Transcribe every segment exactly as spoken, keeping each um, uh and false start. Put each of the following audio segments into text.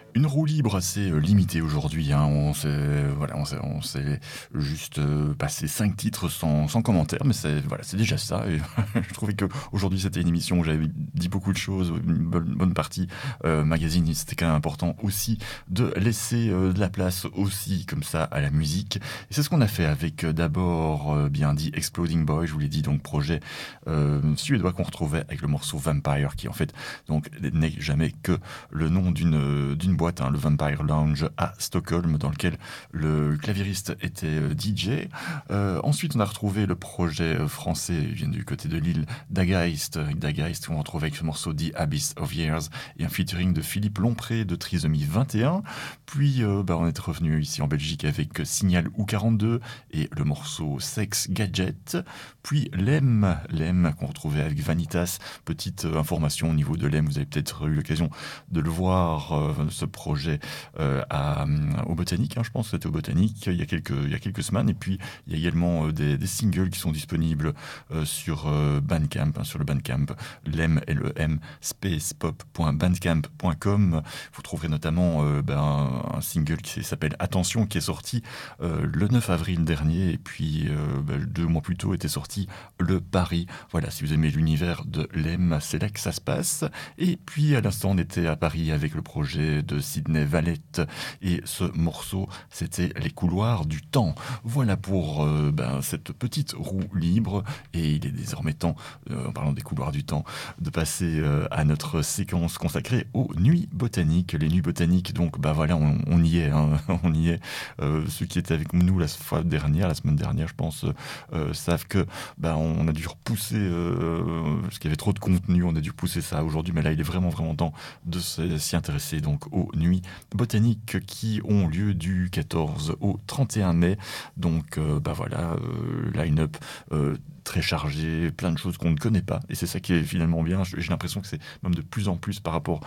Une roue libre assez euh, limitée aujourd'hui, hein. On s'est voilà, on s'est on s'est juste, heu, passé cinq titres sans sans commentaire, mais c'est voilà, c'est déjà ça et je trouvais qu'aujourd'hui, c'était une émission où j'avais dit beaucoup de choses, une bonne bonne partie, heu, magazine et c'était quand même important aussi de laisser, heu, de la place aussi comme ça à la musique et c'est ce qu'on a fait avec, heu, d'abord, heu, bien dit Exploding Boy, je vous l'ai dit, donc projet, heu, suédois qu'on retrouvait avec le morceau Vampire qui en fait donc n'est jamais que le nom d'une, heu, d'une boîte, hein, le Vampire Lounge à Stockholm, dans lequel le claviériste était euh, D J. Euh, ensuite, on a retrouvé le projet euh, français, il vient du côté de l'île d'Ageist, d'Ageist, qu'on retrouve avec ce morceau The Abyss of Years et un featuring de Philippe Lompré de Trisomie vingt et un. Puis, euh, bah, on est revenu ici en Belgique avec Signal ou quarante-deux et le morceau Sex Gadget. Puis Lem, Lem qu'on retrouvait avec Vanitas. Petite euh, information au niveau de Lem, vous avez peut-être eu l'occasion de le voir, euh, ce projet euh, à, au Botanique, hein, je pense que c'était au Botanique il y a quelques, il y a quelques semaines. Et puis il y a également euh, des, des singles qui sont disponibles euh, sur euh, Bandcamp, hein, sur le Bandcamp, lem, L E M, spacepop point bandcamp point com. Vous trouverez notamment euh, ben, un, un single qui s'appelle Attention, qui est sorti euh, le neuf avril dernier. Et puis euh, ben, deux mois plus tôt était sorti le Paris. Voilà, si vous aimez l'univers de Lem, c'est là que ça se passe. Et puis à l'instant, on était à Paris avec le projet de Sydney Valette et ce morceau, c'était Les couloirs du temps. Voilà pour euh, ben, cette petite roue libre et il est désormais temps, euh, en parlant des couloirs du temps, de passer euh, à notre séquence consacrée aux nuits botaniques. Les nuits botaniques, donc bah voilà, on, on y est, hein, on y est. Euh, ceux qui étaient avec nous la fois dernière, la semaine dernière, je pense, euh, savent que bah, on a dû repousser euh, parce qu'il y avait trop de contenu, on a dû pousser ça aujourd'hui, mais là il est vraiment vraiment temps de s'y intéresser donc aux nuits botaniques qui ont lieu du quatorze au trente et un mai. Donc euh, bah voilà, euh, line-up euh, très chargé, plein de choses qu'on ne connaît pas. Et c'est ça qui est finalement bien. J'ai l'impression que c'est même de plus en plus par rapport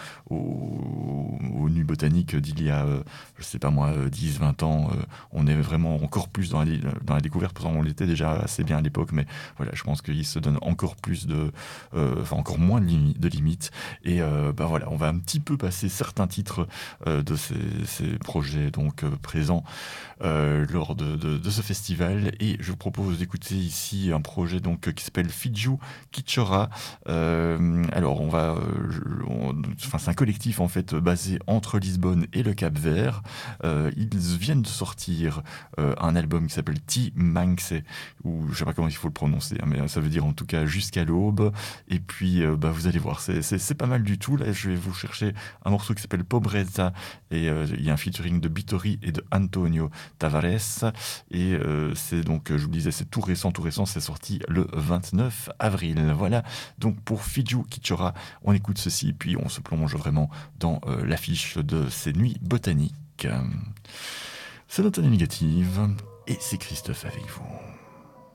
aux, aux nuits botaniques d'il y a, euh, je sais pas moi, dix, vingt ans. Euh, on est vraiment encore plus dans la, dans la découverte. Pourtant, on l'était déjà assez bien à l'époque, mais voilà, je pense qu'il se donne encore plus de, euh, enfin encore moins de, limi- de limites. Et euh, bah voilà, on va un petit peu passer certains titres euh, de ces, ces projets donc euh, présents euh, lors de, de, de ce festival. Et je vous propose d'écouter ici un projet donc qui s'appelle Fiju Kichora. Euh, alors on va, euh, on, enfin c'est un collectif en fait basé entre Lisbonne et le Cap-Vert. Euh, ils viennent de sortir euh, un album qui s'appelle Ti Manxe, ou je sais pas comment il faut le prononcer, hein, mais ça veut dire en tout cas jusqu'à l'aube. Et puis euh, bah vous allez voir, c'est, c'est, c'est pas mal du tout. Là je vais vous chercher un morceau qui s'appelle Pobreza et euh, il y a un featuring de Bittori et de Antonio Tavares. Et euh, c'est donc, je vous le disais, c'est tout récent, tout récent, c'est sorti le vingt-neuf avril. Voilà, donc pour Fiju Kichora, on écoute ceci, puis on se plonge vraiment dans euh, l'affiche de ces nuits botaniques. C'est Note Négative, et c'est Christophe avec vous.